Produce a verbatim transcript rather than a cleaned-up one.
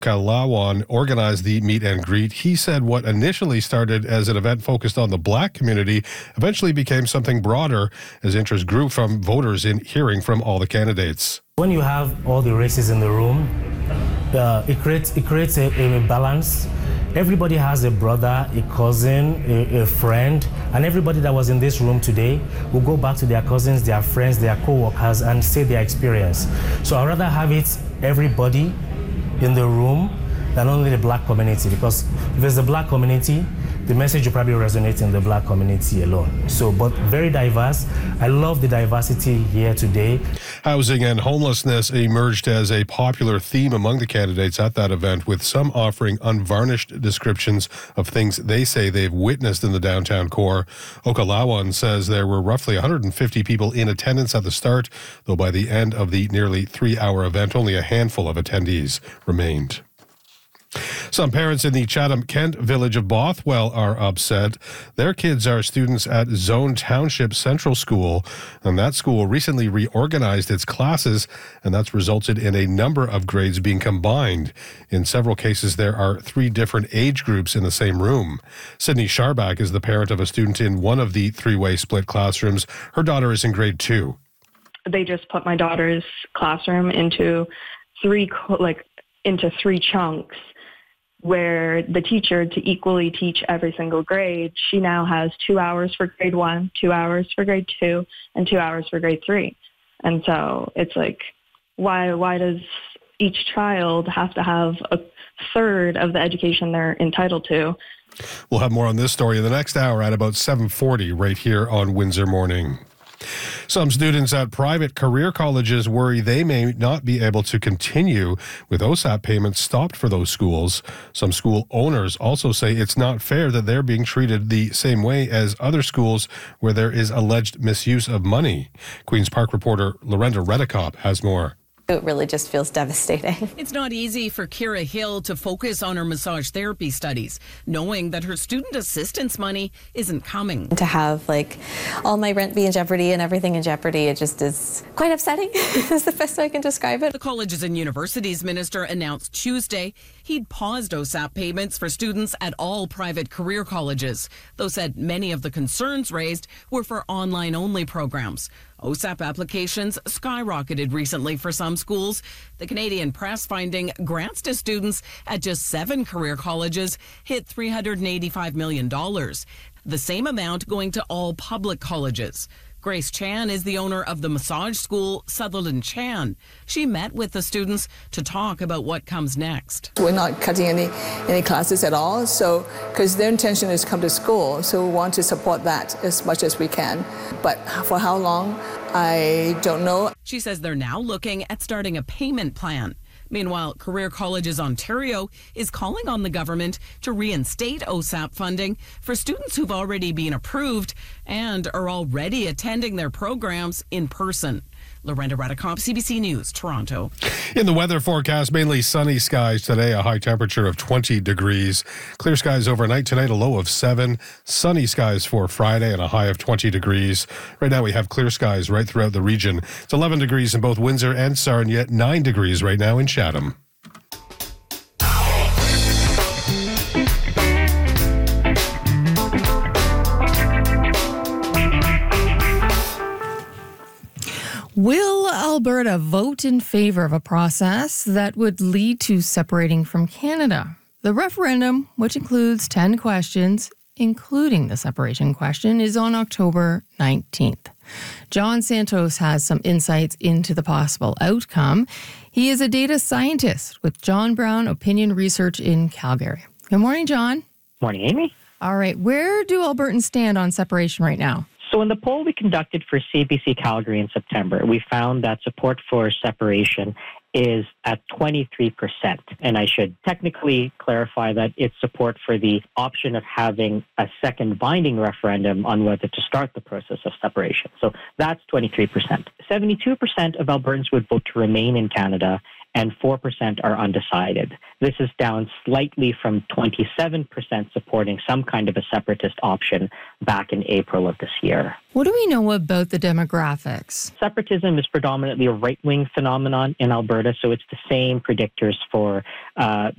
Kalawan organized the meet and greet. He said what initially started as an event focused on the Black community eventually became something broader as interest grew from voters in hearing from all the candidates. When you have all the races in the room, uh, it creates it creates a, a balance. Everybody has a brother, a cousin, a, a friend, and everybody that was in this room today will go back to their cousins, their friends, their co-workers, and say their experience. So I'd rather have it everybody in the room than only the Black community, because if it's the Black community, the message will probably resonate in the Black community alone. So, but very diverse. I love the diversity here today. Housing and homelessness emerged as a popular theme among the candidates at that event, with some offering unvarnished descriptions of things they say they've witnessed in the downtown core. Okalawan says there were roughly one hundred fifty people in attendance at the start, though by the end of the nearly three-hour event, only a handful of attendees remained. Some parents in the Chatham-Kent village of Bothwell are upset. Their kids are students at Zone Township Central School, and that school recently reorganized its classes, and that's resulted in a number of grades being combined. In several cases, there are three different age groups in the same room. Sydney Sharback is the parent of a student in one of the three-way split classrooms. Her daughter is in grade two. They just put my daughter's classroom into three, like, into three chunks, where the teacher, to equally teach every single grade, she now has two hours for grade one, two hours for grade two, and two hours for grade three. And so it's like, why why does each child have to have a third of the education they're entitled to? We'll have more on this story in the next hour at about seven forty right here on Windsor Morning. Some students at private career colleges worry they may not be able to continue with O S A P payments stopped for those schools. Some school owners also say it's not fair that they're being treated the same way as other schools where there is alleged misuse of money. Queen's Park reporter Lorenda Redekop has more. It really just feels devastating. It's not easy for Kira Hill to focus on her massage therapy studies, knowing that her student assistance money isn't coming. To have like all my rent be in jeopardy and everything in jeopardy, it just is quite upsetting. Is the best way I can describe it. The Colleges and Universities Minister announced Tuesday he'd paused O S A P payments for students at all private career colleges, though said many of the concerns raised were for online-only programs. O S A P applications skyrocketed recently for some schools. The Canadian Press finding grants to students at just seven career colleges hit three hundred eighty-five million dollars, the same amount going to all public colleges. Grace Chan is the owner of the massage school Sutherland Chan. She met with the students to talk about what comes next. We're not cutting any any classes at all, so because their intention is to come to school, so we want to support that as much as we can. But for how long, I don't know. She says they're now looking at starting a payment plan. Meanwhile, Career Colleges Ontario is calling on the government to reinstate O S A P funding for students who've already been approved and are already attending their programs in person. Lorenda Redekop, C B C News, Toronto. In the weather forecast, mainly sunny skies today, a high temperature of twenty degrees. Clear skies overnight tonight, a low of seven. Sunny skies for Friday and a high of twenty degrees. Right now we have clear skies right throughout the region. It's eleven degrees in both Windsor and Sarnia, nine degrees right now in Chatham. Will Alberta vote in favor of a process that would lead to separating from Canada? The referendum, which includes ten questions, including the separation question, is on October nineteenth. John Santos has some insights into the possible outcome. He is a data scientist with John Brown Opinion Research in Calgary. Good morning, John. Morning, Amy. All right. Where do Albertans stand on separation right now? So in the poll we conducted for C B C Calgary in September, we found that support for separation is at twenty-three percent. And I should technically clarify that it's support for the option of having a second binding referendum on whether to start the process of separation. So that's twenty-three percent. seventy-two percent of Albertans would vote to remain in Canada, and four percent are undecided. This is down slightly from twenty-seven percent supporting some kind of a separatist option back in April of this year. What do we know about the demographics? Separatism is predominantly a right-wing phenomenon in Alberta, so it's the same predictors for uh,